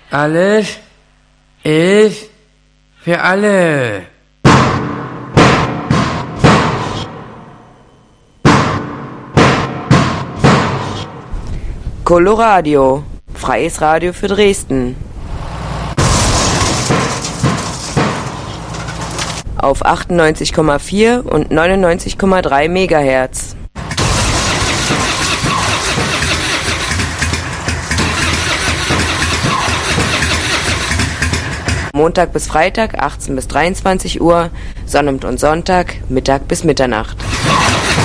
Alles ist für alle. Coloradio, freies Radio für Dresden. Auf 98,4 und 99,3 Megahertz. Montag bis Freitag 18 bis 23 Uhr, Sonnabend und Sonntag Mittag bis Mitternacht.